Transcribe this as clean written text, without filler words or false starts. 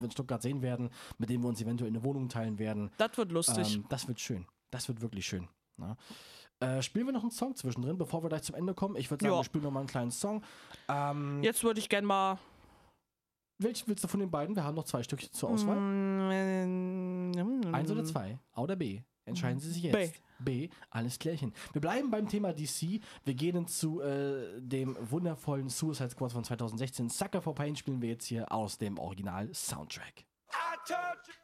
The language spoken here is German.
in Stuttgart sehen werden, mit dem wir uns eventuell eine Wohnung teilen werden. Das wird lustig. Das wird schön. Das wird wirklich schön. Na? Spielen wir noch einen Song zwischendrin, bevor wir gleich zum Ende kommen? Ich würde sagen, wir spielen noch mal einen kleinen Song. Jetzt würde ich gerne mal... Welchen willst du von den beiden? Wir haben noch 2 Stückchen zur Auswahl. 1 oder 2? A oder B? Entscheiden Sie sich jetzt. B. Alles klärchen. Wir bleiben beim Thema DC. Wir gehen zu dem wundervollen Suicide Squad von 2016. Sucker for Pain spielen wir jetzt hier aus dem Original-Soundtrack. I told you.